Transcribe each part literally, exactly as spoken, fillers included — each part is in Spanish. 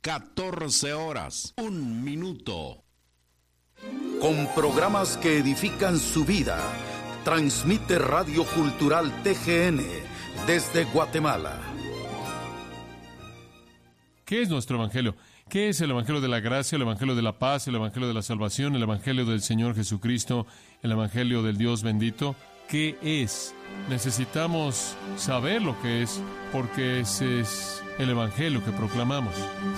catorce horas, un minuto. Con programas que edifican su vida, transmite Radio Cultural T G N desde Guatemala. ¿Qué es nuestro evangelio? ¿Qué es el evangelio de la gracia, el evangelio de la paz, el evangelio de la salvación, el evangelio del Señor Jesucristo, el evangelio del Dios bendito? ¿Qué es? Necesitamos saber lo que es, porque ese es el evangelio que proclamamos.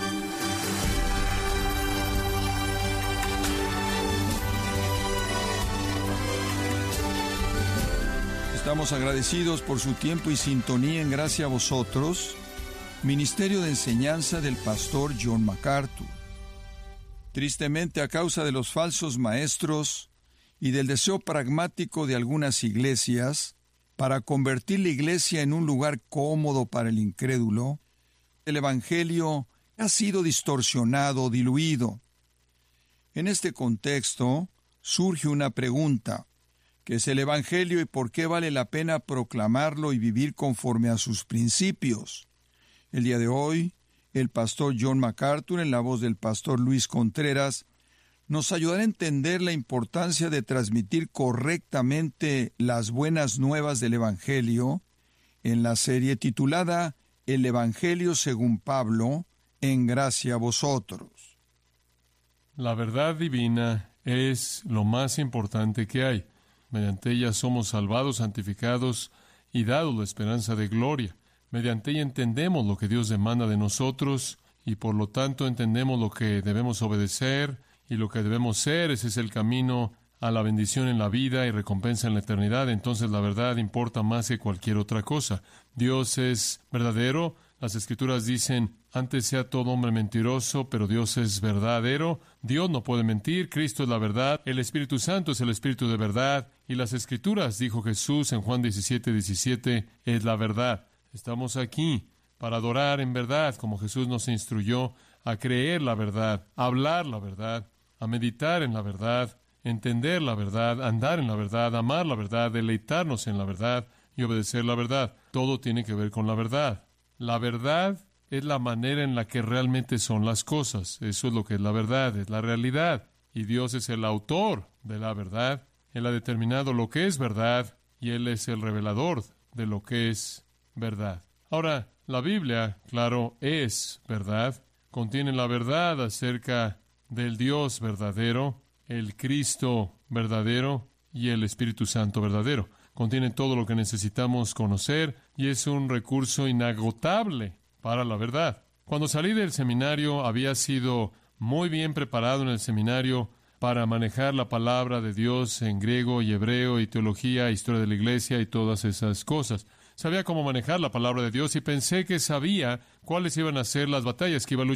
Estamos agradecidos por su tiempo y sintonía en Gracia a Vosotros, Ministerio de Enseñanza del Pastor John MacArthur. Tristemente, a causa de los falsos maestros y del deseo pragmático de algunas iglesias para convertir la iglesia en un lugar cómodo para el incrédulo, el Evangelio ha sido distorsionado, diluido. En este contexto, surge una pregunta: ¿qué es el Evangelio y por qué vale la pena proclamarlo y vivir conforme a sus principios? El día de hoy, el pastor John MacArthur, en la voz del pastor Luis Contreras, nos ayudará a entender la importancia de transmitir correctamente las buenas nuevas del Evangelio en la serie titulada El Evangelio según Pablo, en gracia a vosotros. La verdad divina es lo más importante que hay. Mediante ella somos salvados, santificados y dados la esperanza de gloria. Mediante ella entendemos lo que Dios demanda de nosotros y por lo tanto entendemos lo que debemos obedecer y lo que debemos ser. Ese es el camino a la bendición en la vida y recompensa en la eternidad. Entonces la verdad importa más que cualquier otra cosa. Dios es verdadero. Las Escrituras dicen, antes sea todo hombre mentiroso, pero Dios es verdadero. Dios no puede mentir, Cristo es la verdad, el Espíritu Santo es el Espíritu de verdad, y las Escrituras, dijo Jesús en Juan diecisiete, diecisiete, es la verdad. Estamos aquí para adorar en verdad, como Jesús nos instruyó, a creer la verdad, a hablar la verdad, a meditar en la verdad, entender la verdad, andar en la verdad, amar la verdad, deleitarnos en la verdad y obedecer la verdad. Todo tiene que ver con la verdad. La verdad es la manera en la que realmente son las cosas. Eso es lo que es la verdad, es la realidad. Y Dios es el autor de la verdad. Él ha determinado lo que es verdad y Él es el revelador de lo que es verdad. Ahora, la Biblia, claro, es verdad. Contiene la verdad acerca del Dios verdadero, el Cristo verdadero y el Espíritu Santo verdadero. Contiene todo lo que necesitamos conocer y es un recurso inagotable para la verdad. Cuando salí del seminario, había sido muy bien preparado en el seminario para manejar la palabra de Dios en griego y hebreo y teología, historia de la iglesia y todas esas cosas. Sabía cómo manejar la palabra de Dios y pensé que sabía cuáles iban a ser las batallas que iba a luchar.